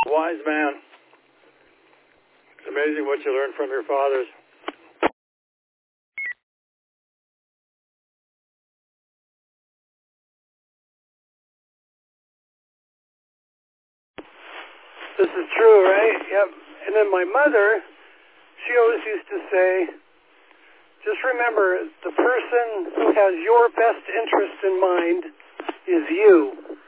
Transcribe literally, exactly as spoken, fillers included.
Wise man. It's amazing what you learn from your fathers. This is true, right? Yep. And then my mother, she always used to say, just remember, the person who has your best interest in mind is you.